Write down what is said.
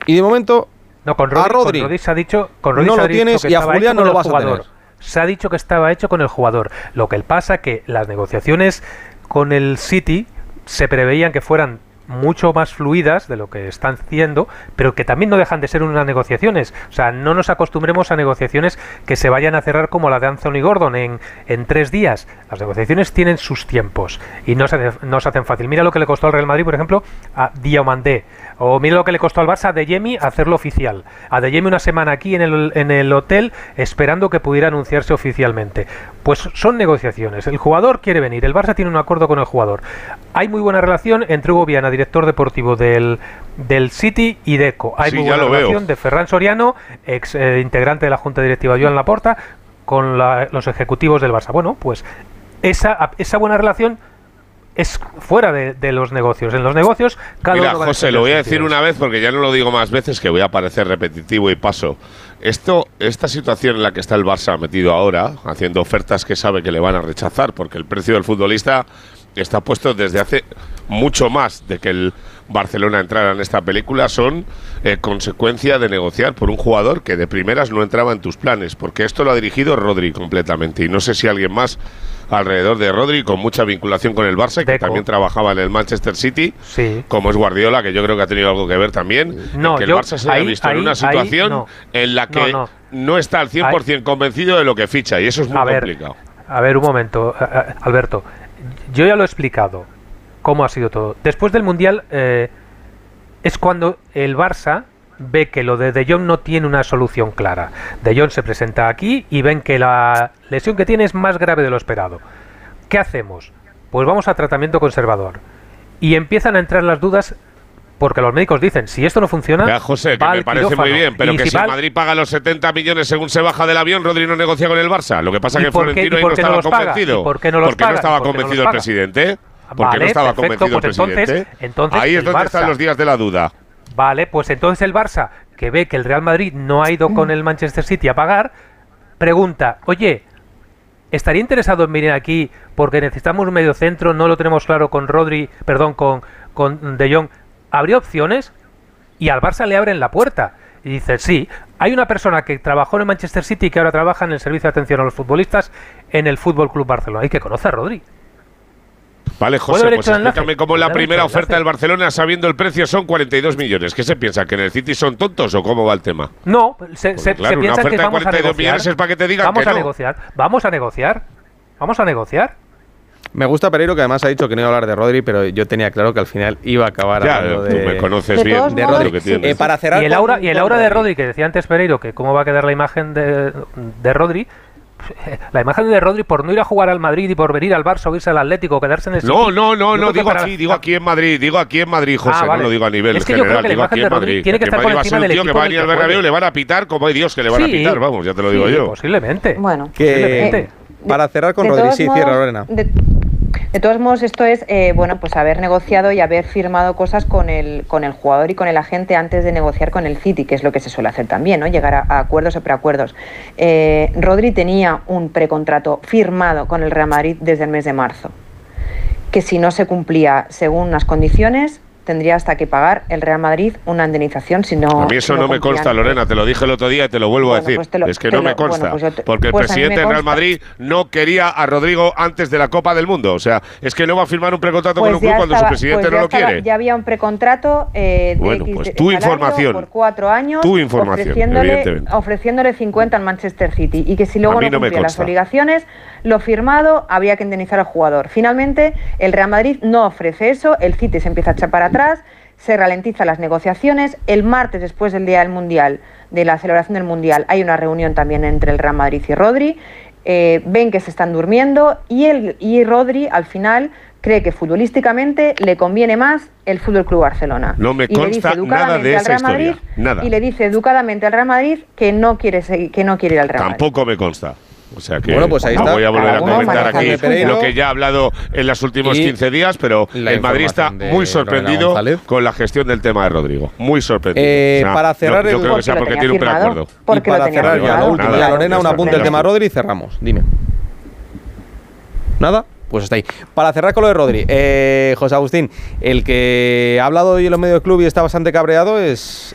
Y de momento, no, con Rodri se ha dicho, no lo tienes y a Julián no lo vas a tener. Se ha dicho que estaba hecho con el jugador. Lo que pasa es que las negociaciones con el City se preveían que fueran mucho más fluidas de lo que están siendo, pero que también no dejan de ser unas negociaciones. O sea, no nos acostumbremos a negociaciones que se vayan a cerrar como la de Anthony Gordon en 3 días. Las negociaciones tienen sus tiempos y no se hacen fácil. Mira lo que le costó al Real Madrid, por ejemplo, a Diomandé, o mira lo que le costó al Barça a Adeyemi hacerlo oficial. A Adeyemi una semana aquí en el hotel esperando que pudiera anunciarse oficialmente. Pues son negociaciones. El jugador quiere venir, el Barça tiene un acuerdo con el jugador. Hay muy buena relación entre Hugo Viana, director deportivo del City, y Deco. Hay muy buena relación de Ferran Soriano, ex integrante de la Junta Directiva Joan Laporta, con los ejecutivos del Barça. Bueno, pues esa buena relación es fuera de los negocios. En los negocios, cada Mira, uno José, lo voy a decir una vez porque ya no lo digo más veces, que voy a parecer repetitivo y paso. Esta situación en la que está el Barça metido ahora, haciendo ofertas que sabe que le van a rechazar, porque el precio del futbolista está puesto desde hace mucho más de que el Barcelona entrara en esta película, son consecuencia de negociar por un jugador que de primeras no entraba en tus planes, porque esto lo ha dirigido Rodri completamente, y no sé si alguien más alrededor de Rodri con mucha vinculación con el Barça, que también trabajaba en el Manchester City, como es Guardiola, que yo creo que ha tenido algo que ver también, que el Barça se haya visto en una situación en la que no está al 100% convencido de lo que ficha, y eso es muy complicado. A ver, un momento, Alberto. Yo ya lo he explicado cómo ha sido todo. Después del Mundial es cuando el Barça ve que lo de De Jong no tiene una solución clara. De Jong se presenta aquí y ven que la lesión que tiene es más grave de lo esperado. ¿Qué hacemos? Pues vamos a tratamiento conservador. Y empiezan a entrar las dudas, porque los médicos dicen, si esto no funciona, ya, José, que me parece muy bien, pero que si Madrid paga los 70 millones según se baja del avión, Rodri no negocia con el Barça. Lo que pasa es que Florentino ahí no estaba convencido. ¿Por qué no estaba convencido el presidente? ¿Por qué no estaba convencido el presidente? Entonces ahí es donde están los días de la duda. Vale, pues entonces el Barça, que ve que el Real Madrid no ha ido con el Manchester City a pagar, pregunta, oye, ¿estaría interesado en venir aquí porque necesitamos un medio centro, no lo tenemos claro con Rodri, perdón, con De Jong? ¿Habría opciones? Y al Barça le abren la puerta. Y dice, sí, hay una persona que trabajó en el Manchester City y que ahora trabaja en el servicio de atención a los futbolistas en el Fútbol Club Barcelona. Hay que conocer a Rodri. Vale, José, pues explícame cómo la primera oferta del Barcelona, sabiendo el precio, son 42 millones. ¿Qué se piensa? ¿Que en el City son tontos o cómo va el tema? No, se piensa que vamos a negociar. Millones es para que te digan vamos que a no. negociar. Vamos a negociar. Me gusta Pereiro, que además ha dicho que no iba a hablar de Rodri, pero yo tenía claro que al final iba a acabar hablando de... Tú me conoces bien de Rodri. Que tienes. Para cerrar y el aura de Rodri, que decía antes Pereiro, que cómo va a quedar la imagen de Rodri. La imagen de Rodri por no ir a jugar al Madrid y por venir al Barça o irse al Atlético o quedarse en el City. No, digo aquí en Madrid, José, vale. No lo digo a nivel general, digo aquí en Madrid. Tiene que estar por encima del equipo que va a venir al Bernabéu, le van a pitar, como hay Dios que le van a pitar, vamos, ya te lo digo yo. Posiblemente. Bueno, para cerrar con Rodri, sí, cierra, Lorena. De todos modos, esto es pues haber negociado y haber firmado cosas con el jugador y con el agente antes de negociar con el City, que es lo que se suele hacer también, ¿no? Llegar a acuerdos o preacuerdos. Rodri tenía un precontrato firmado con el Real Madrid desde el mes de marzo, que si no se cumplía según unas condiciones, tendría hasta que pagar el Real Madrid una indemnización si no... A mí eso no me consta, Lorena, te lo dije el otro día y te lo vuelvo a decir. Pues es que no me consta, porque el presidente del Real Madrid no quería a Rodrigo antes de la Copa del Mundo. O sea, es que no va a a firmar un precontrato con un club cuando su presidente no lo quiere. Ya había un precontrato pues tu información, por 4 años, tu información, ofreciéndole 50 al Manchester City, y que si luego no cumplía las obligaciones, lo firmado, habría que indemnizar al jugador. Finalmente, el Real Madrid no ofrece eso, el City se empieza a echar para atrás, se ralentizan las negociaciones. El martes, después del día del Mundial, de la celebración del Mundial, hay una reunión también entre el Real Madrid y Rodri. Ven que se están durmiendo y Rodri al final cree que futbolísticamente le conviene más el Fútbol Club Barcelona. No me consta nada de esa historia. Nada. Y le dice educadamente al Real Madrid que no quiere ir al Real Madrid. Tampoco me consta. O sea que pues ahí está. Voy a volver a comentar aquí lo que ya ha hablado en los últimos 15 días, pero el Madrid está muy sorprendido con la gestión del tema de Rodrigo. Muy sorprendido. Para cerrar, yo creo que sea porque tiene un preacuerdo. Y para cerrar ya lo último, Lorena, un apunte del tema Rodri y cerramos. Dime. ¿Nada? Pues está ahí. Para cerrar con lo de Rodri, José Agustín, el que ha hablado hoy en los medios del club y está bastante cabreado es